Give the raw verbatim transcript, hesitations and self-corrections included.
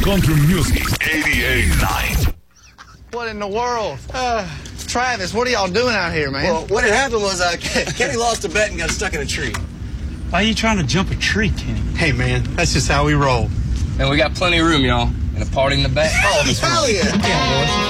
Country Music eighty-eight point nine. What in the world? Uh, Travis, what are y'all doing out here, man? Well, what had happened was uh, Kenny lost a bet and got stuck in a tree. Why are you trying to jump a tree, Kenny? Hey, man, that's just how we roll. And we got plenty of room, y'all. And a party in the back. Oh, hell yeah. Yeah, boys.